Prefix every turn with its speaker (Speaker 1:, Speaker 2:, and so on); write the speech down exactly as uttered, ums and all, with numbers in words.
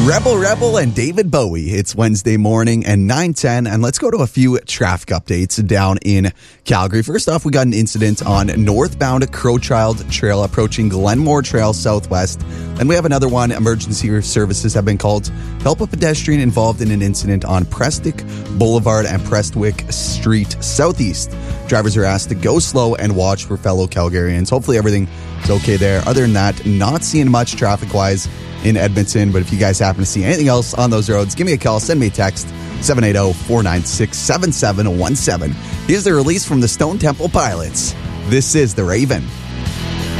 Speaker 1: Rebel Rebel and David Bowie. It's Wednesday morning and nine ten, and let's go to a few traffic updates down in Calgary. First off, we got an incident on northbound Crowchild Trail approaching Glenmore Trail Southwest. And we have another one. Emergency services have been called to help a pedestrian involved in an incident on Prestwick Boulevard and Prestwick Street Southeast. Drivers are asked to go slow and watch for fellow Calgarians. Hopefully everything is okay there. Other than that, not seeing much traffic-wise in Edmonton, but if you guys happen to see anything else on those roads, give me a call, send me a text, seven eight zero, four nine six, seven seven one seven. Here's the release from the Stone Temple Pilots. This is The Raven.